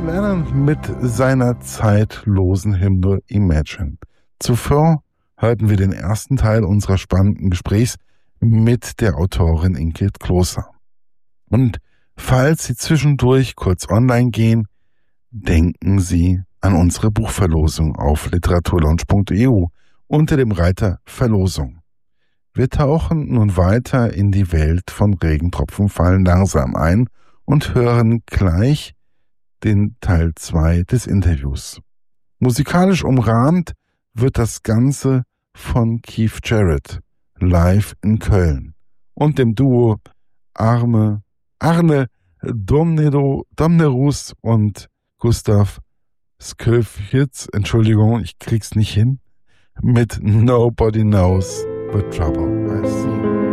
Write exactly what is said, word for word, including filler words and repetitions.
Lennon mit seiner zeitlosen Hymne Imagine. Zuvor hörten wir den ersten Teil unserer spannenden Gesprächs mit der Autorin Ingrid Kloser. Und falls Sie zwischendurch kurz online gehen, denken Sie an unsere Buchverlosung auf literaturlaunch punkt e u unter dem Reiter Verlosung. Wir tauchen nun weiter in die Welt von Regentropfen fallen langsam ein und hören gleich den Teil zwei des Interviews. Musikalisch umrahmt wird das Ganze von Keith Jarrett live in Köln und dem Duo Arme, Arne Domnero, Domnerus und Gustav Skövhitz, Entschuldigung, ich krieg's nicht hin, mit Nobody Knows But Trouble.